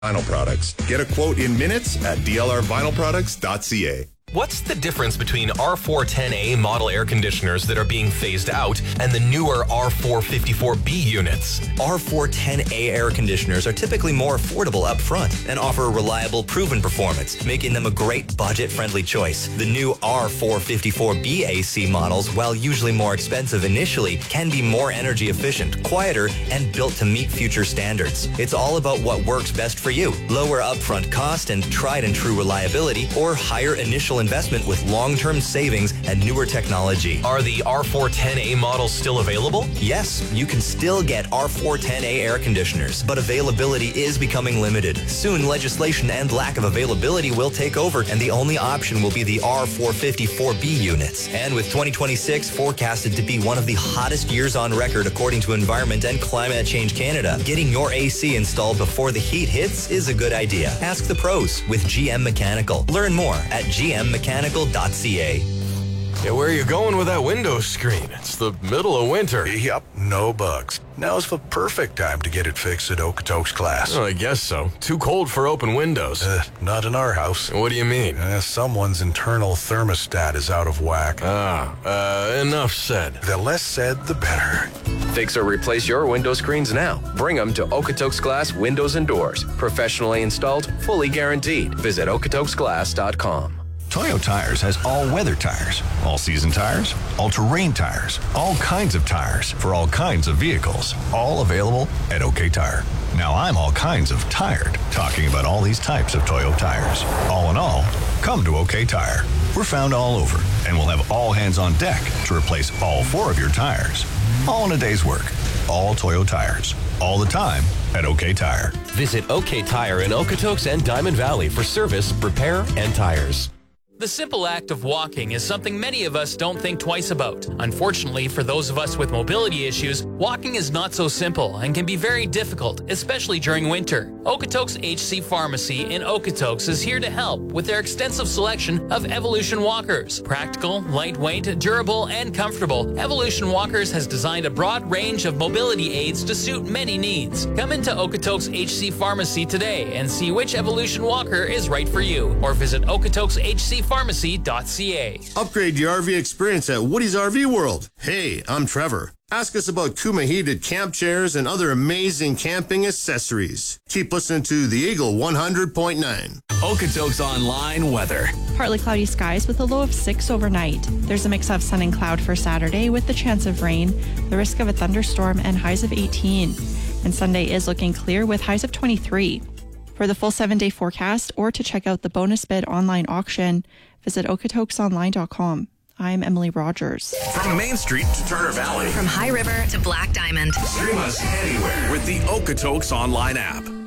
Vinyl Products. Get a quote in minutes at dlrvinylproducts.ca. What's the difference between R410A model air conditioners that are being phased out and the newer R454B units? R410A air conditioners are typically more affordable up front and offer reliable, proven performance, making them a great budget-friendly choice. The new R454B AC models, while usually more expensive initially, can be more energy efficient, quieter, and built to meet future standards. It's all about what works best for you. Lower upfront cost and tried and true reliability, or higher initial investment with long-term savings and newer technology. Are the R410A models still available? Yes, you can still get R410A air conditioners, but availability is becoming limited. Soon, legislation and lack of availability will take over, and the only option will be the R454B units. And with 2026 forecasted to be one of the hottest years on record according to Environment and Climate Change Canada, getting your AC installed before the heat hits is a good idea. Ask the pros with GM Mechanical. Learn more at gmmechanical.ca. Yeah, where are you going with that window screen? It's the middle of winter. Yep, no bugs. Now's the perfect time to get it fixed at Okotoks Glass. Oh, I guess so. Too cold for open windows. Not in our house. What do you mean? Someone's internal thermostat is out of whack. Enough said. The less said, the better. Fix or replace your window screens now. Bring them to Okotoks Glass Windows and Doors. Professionally installed, fully guaranteed. Visit okotoksglass.com. Toyo Tires has all-weather tires, all-season tires, all-terrain tires, all kinds of tires for all kinds of vehicles, all available at OK Tire. Now I'm all kinds of tired talking about all these types of Toyo tires. All in all, come to OK Tire. We're found all over, and we'll have all hands on deck to replace all 4 of your tires. All in a day's work. All Toyo tires. All the time at OK Tire. Visit OK Tire in Okotoks and Diamond Valley for service, repair, and tires. The simple act of walking is something many of us don't think twice about. Unfortunately, for those of us with mobility issues, walking is not so simple and can be very difficult, especially during winter. Okotoks HC Pharmacy in Okotoks is here to help with their extensive selection of Evolution walkers. Practical, lightweight, durable, and comfortable, Evolution Walkers has designed a broad range of mobility aids to suit many needs. Come into Okotoks HC Pharmacy today and see which Evolution walker is right for you, or visit okotoks.hcpharmacy.ca. Upgrade your RV experience at Woody's RV World. Hey, I'm Trevor. Ask us about Kuma heated camp chairs and other amazing camping accessories. Keep listening to the Eagle 100.9. Okotoks Online weather. Partly cloudy skies with a low of 6 overnight. There's a mix of sun and cloud for Saturday with the chance of rain, the risk of a thunderstorm, and highs of 18. And Sunday is looking clear with highs of 23. For the full 7-day forecast or to check out the bonus bid online auction, visit okotoksonline.com. I'm Emily Rogers. From Main Street to Turner Valley. From High River to Black Diamond. Stream us anywhere with the Okotoks Online app.